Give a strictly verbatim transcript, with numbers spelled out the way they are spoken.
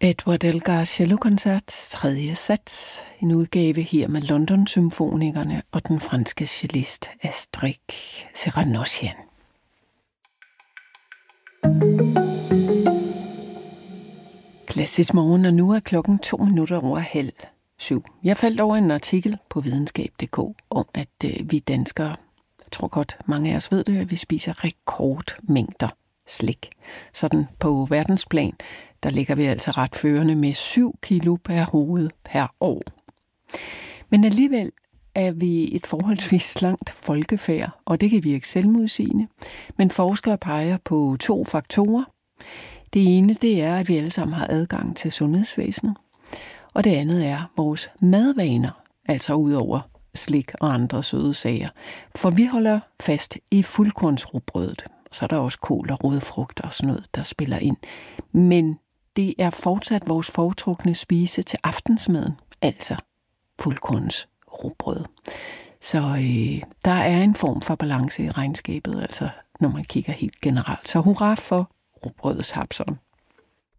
Edward Elgar cellokoncert, tredje sats, en udgave her med London-symfonikerne og den franske cellist Astrid Seranossian. Klassisk morgen, og nu er klokken to minutter over halv syv. Jeg faldt over en artikel på videnskab punktum d k om, at øh, vi danskere, jeg tror godt mange af os ved det, at vi spiser rekordmængder slik. Sådan på verdensplan, der ligger vi altså ret førende med syv kilo per hoved per år. Men alligevel er vi et forholdsvis slankt folkefærd, og det kan virke selvmodsigende. Men forskere peger på to faktorer. Det ene, det er, at vi alle sammen har adgang til sundhedsvæsenet. Og det andet er vores madvaner, altså ud over slik og andre søde sager. For vi holder fast i fuldkornsrugbrødet. Så er der også kål og rodfrugter og sådan noget, der spiller ind. Men det er fortsat vores foretrukne spise til aftensmaden, altså fuldkornsrugbrød. Så øh, der er en form for balance i regnskabet, altså når man kigger helt generelt. Så hurra for rugbrødets Hapson.